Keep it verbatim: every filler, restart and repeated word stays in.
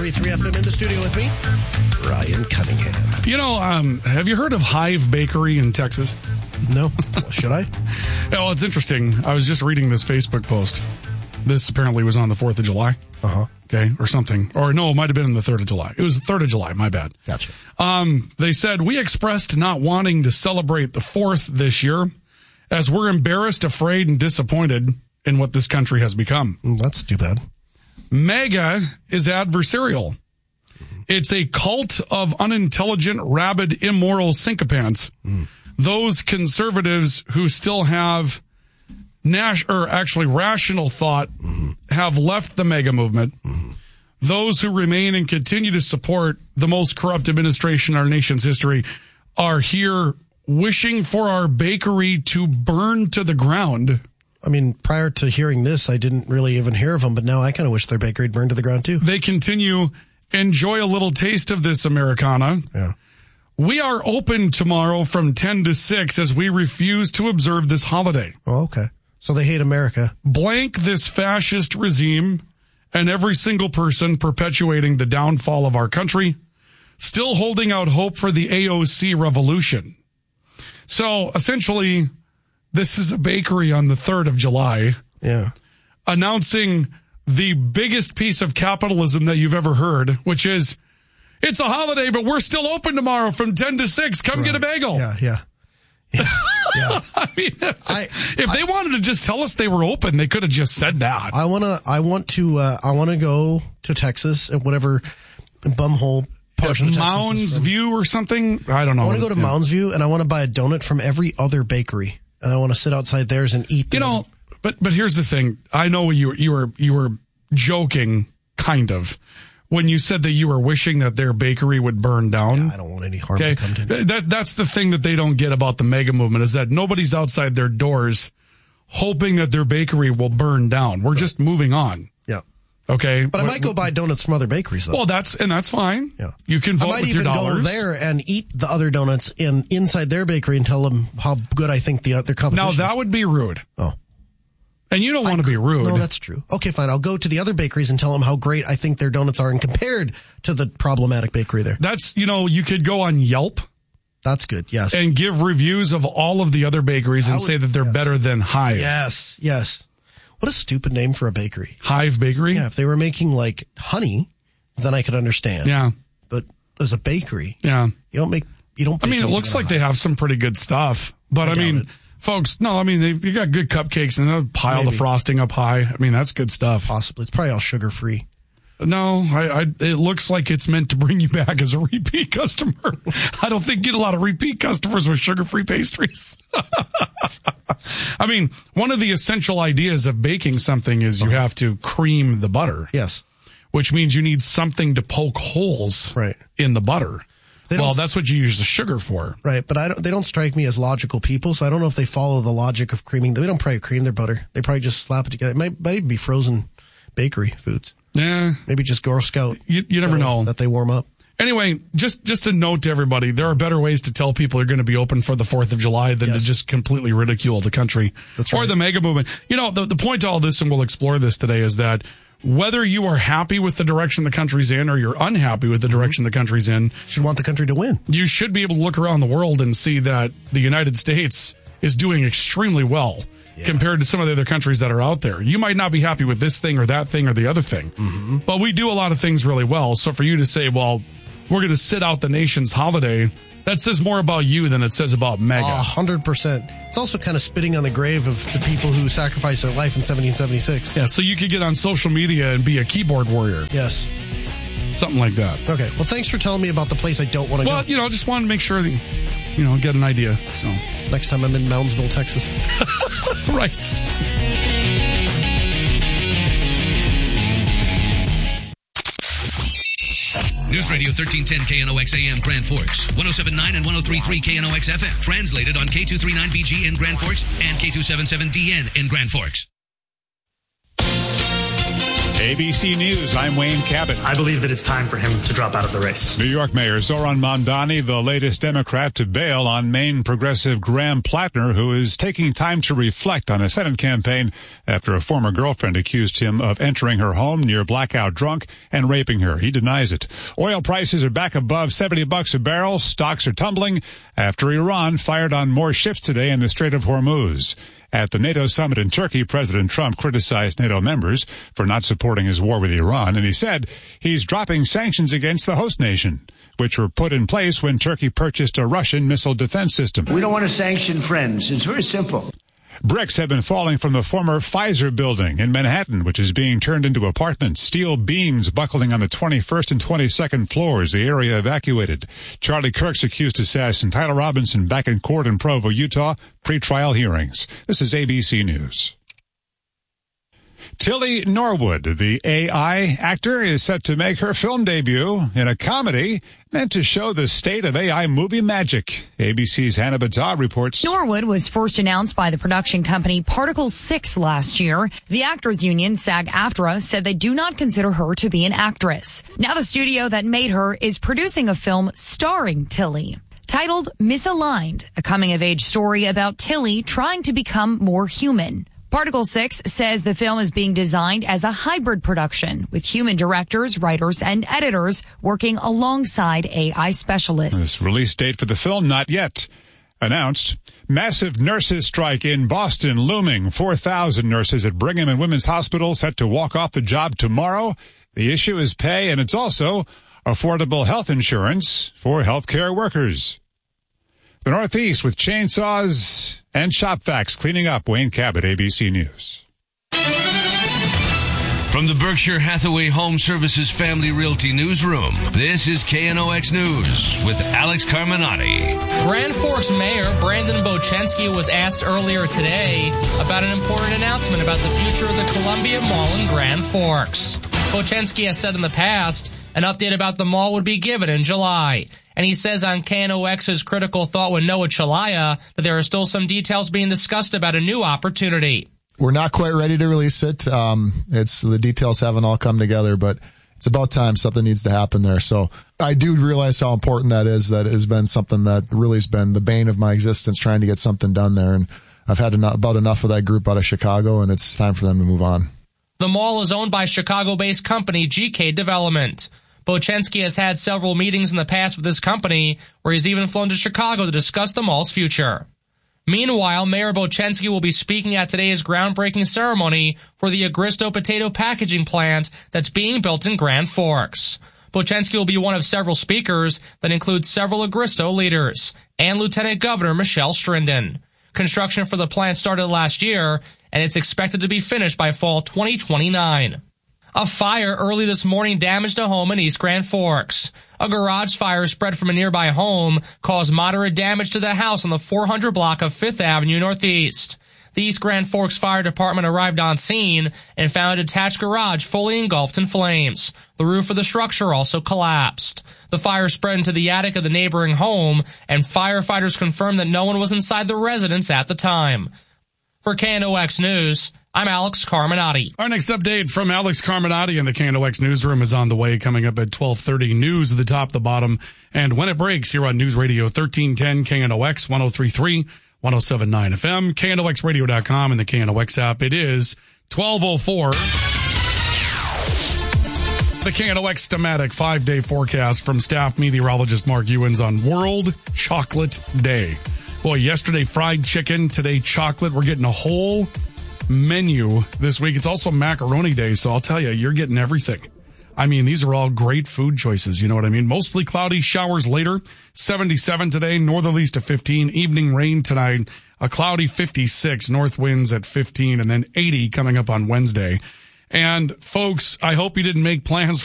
three point three F M in the studio with me, Ryan Cunningham. You know, um, have you heard of Hive Bakery in Texas? No. Well, should I? Well, it's interesting. I was just reading this Facebook post. This apparently was on the fourth of July. Uh-huh. Okay, or something. Or no, it might have been the third of July. It was the third of July, my bad. Gotcha. Um, they said, we expressed not wanting to celebrate the fourth this year as we're embarrassed, afraid, and disappointed in what this country has become. That's too bad. MAGA is adversarial. It's a cult of unintelligent, rabid, immoral sycophants. Mm. Those conservatives who still have Nash, or actually rational thought, mm-hmm. have left the MAGA movement. Mm-hmm. Those who remain and continue to support the most corrupt administration in our nation's history are here wishing for our bakery to burn to the ground. I mean, prior to hearing this, I didn't really even hear of them, but now I kind of wish their bakery would burn to the ground too. They continue, enjoy a little taste of this Americana. Yeah. We are open tomorrow from ten to six as we refuse to observe this holiday. Oh, okay. So they hate America. Blank this fascist regime and every single person perpetuating the downfall of our country, still holding out hope for the A O C revolution. So essentially, this is a bakery on the third of July. Yeah. Announcing the biggest piece of capitalism that you've ever heard, which is, it's a holiday, but we're still open tomorrow from ten to six. Come right. Get a bagel. Yeah, yeah. Yeah. yeah. I mean, I, if I, they wanted to just tell us they were open, they could have just said that. I want to, I want to, uh, I want to go to Texas at whatever bumhole portion of Texas Mounds View or something. I don't know. I want to go to yeah. Mounds View and I want to buy a donut from every other bakery. And I want to sit outside theirs and eat them. You know, but, but here's the thing. I know you, you were, you were joking kind of when you said that you were wishing that their bakery would burn down. Yeah, I don't want any harm okay. to come to me. That, that's the thing that they don't get about the MAGA movement is that nobody's outside their doors hoping that their bakery will burn down. We're right. just moving on. Yeah. Okay. But I might go buy donuts from other bakeries, though. Well, that's, and that's fine. Yeah. You can vote with your dollars. I might even go there and eat the other donuts in inside their bakery and tell them how good I think the other competition is. Now, that would be rude. Oh. And you don't want to be rude. No, that's true. Okay, fine. I'll go to the other bakeries and tell them how great I think their donuts are and compared to the problematic bakery there. That's, you know, you could go on Yelp. That's good, yes. And give reviews of all of the other bakeries and would, say that they're yes. better than Hive. Yes, yes. What a stupid name for a bakery. Hive Bakery? Yeah, if they were making, like, honey, then I could understand. Yeah. But as a bakery, yeah, you don't make, you don't I mean, it looks like they have some pretty good stuff. But, I, I mean... It. Folks, no, I mean, they've you got good cupcakes and they'll pile Maybe. the frosting up high. I mean, that's good stuff. Possibly. It's probably all sugar-free. No, I, I, it looks like it's meant to bring you back as a repeat customer. I don't think you get a lot of repeat customers with sugar-free pastries. I mean, one of the essential ideas of baking something is you have to cream the butter. Yes. Which means you need something to poke holes right. in the butter. Well, that's what you use the sugar for. Right, but I don't, they don't strike me as logical people, so I don't know if they follow the logic of creaming. They don't probably cream their butter. They probably just slap it together. It might, might be frozen bakery foods. Yeah. Maybe just Girl Scout. You, you never know. That they warm up. Anyway, just, just a note to everybody, there are better ways to tell people you're going to be open for the fourth of July than yes. to just completely ridicule the country. That's right. Or the MAGA movement. You know, the, the point to all this, and we'll explore this today, is that whether you are happy with the direction the country's in or you're unhappy with the direction the country's in, you should want the country to win. You should be able to look around the world and see that the United States is doing extremely well yeah. compared to some of the other countries that are out there. You might not be happy with this thing or that thing or the other thing, mm-hmm. but we do a lot of things really well. So for you to say, well, we're going to sit out the nation's holiday, that says more about you than it says about MAGA. A hundred percent. It's also kind of spitting on the grave of the people who sacrificed their life in seventeen seventy-six. Yeah, so you could get on social media and be a keyboard warrior. Yes. Something like that. Okay. Well, thanks for telling me about the place I don't want to well, go. Well, you know, just wanted to make sure that, you know, get an idea. So next time I'm in Moundsville, Texas. Right. News Radio thirteen ten K N O X A M Grand Forks, one oh seven point nine and one oh three point three K N O X F M. Translated on K two thirty-nine B G in Grand Forks and K two seventy-seven D N in Grand Forks. A B C News, I'm Wayne Cabot. I believe that it's time for him to drop out of the race. New York Mayor Zoran Mamdani, the latest Democrat to bail on Maine progressive Graham Plattner, who is taking time to reflect on a Senate campaign after a former girlfriend accused him of entering her home near blackout drunk and raping her. He denies it. Oil prices are back above seventy bucks a barrel. Stocks are tumbling after Iran fired on more ships today in the Strait of Hormuz. At the NATO summit in Turkey, President Trump criticized NATO members for not supporting his war with Iran, and he said he's dropping sanctions against the host nation, which were put in place when Turkey purchased a Russian missile defense system. We don't want to sanction friends. It's very simple. Bricks have been falling from the former Pfizer building in Manhattan, which is being turned into apartments. Steel beams buckling on the twenty-first and twenty-second floors. The area evacuated. Charlie Kirk's accused assassin Tyler Robinson back in court in Provo, Utah. Pre-trial hearings. This is A B C News. Tilly Norwood, the A I actor, is set to make her film debut in a comedy meant to show the state of A I movie magic. A B C's Hannah Battah reports. Norwood was first announced by the production company Particle six last year. The Actors Union, SAG-AFTRA, said they do not consider her to be an actress. Now the studio that made her is producing a film starring Tilly. Titled Misaligned, a coming-of-age story about Tilly trying to become more human. Particle six says the film is being designed as a hybrid production with human directors, writers, and editors working alongside A I specialists. This release date for the film, not yet announced. Massive nurses strike in Boston looming. four thousand nurses at Brigham and Women's Hospital set to walk off the job tomorrow. The issue is pay, and it's also affordable health insurance for healthcare workers. The Northeast with chainsaws and shop vacs cleaning up. Wayne Cabot, A B C News. From the Berkshire Hathaway Home Services Family Realty Newsroom, this is K N O X News with Alex Carminati. Grand Forks Mayor Brandon Bochensky was asked earlier today about an important announcement about the future of the Columbia Mall in Grand Forks. Bochensky has said in the past an update about the mall would be given in July. And he says on K N O X's Critical Thought with Noah Chalaya that there are still some details being discussed about a new opportunity. We're not quite ready to release it. Um, it's the details haven't all come together, but it's about time something needs to happen there. So I do realize how important that is. That has been something that really has been the bane of my existence, trying to get something done there. And I've had enough, about enough of that group out of Chicago, and it's time for them to move on. The mall is owned by Chicago-based company G K Development. Bochensky has had several meetings in the past with this company, where he's even flown to Chicago to discuss the mall's future. Meanwhile, Mayor Bochensky will be speaking at today's groundbreaking ceremony for the Agristo potato packaging plant that's being built in Grand Forks. Bochensky will be one of several speakers that include several Agristo leaders and Lieutenant Governor Michelle Strinden. Construction for the plant started last year, and it's expected to be finished by fall twenty twenty-nine. A fire early this morning damaged a home in East Grand Forks. A garage fire spread from a nearby home caused moderate damage to the house on the four hundred block of Fifth Avenue Northeast. The East Grand Forks Fire Department arrived on scene and found a detached garage fully engulfed in flames. The roof of the structure also collapsed. The fire spread into the attic of the neighboring home, and firefighters confirmed that no one was inside the residence at the time. For K N O X News, I'm Alex Carminati. Our next update from Alex Carminati in the K N O X newsroom is on the way, coming up at twelve thirty. News at the top, the bottom, and when it breaks here on News Radio thirteen ten K N O X, one oh three point three, one oh seven point nine F M, K N O X radio dot com, and the K N O X app. It is twelve oh four. The K N O X Stamatic five-day forecast from staff meteorologist Mark Ewens on World Chocolate Day. Boy, yesterday fried chicken, today chocolate. We're getting a whole menu this week. It's also macaroni day, so I'll tell you, you're getting everything. I mean, these are all great food choices, you know what I mean? Mostly cloudy, showers later, seventy-seven today, northerlies to fifteen, evening rain tonight, a cloudy fifty-six, north winds at fifteen, and then eighty coming up on Wednesday. And folks, I hope you didn't make plans